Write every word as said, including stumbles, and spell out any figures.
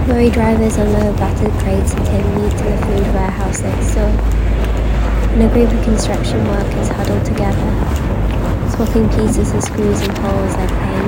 Lorry drivers unload battered crates and take meat to the food warehouse next door. And a group of construction workers huddle together, swapping pieces of screws and poles like paint.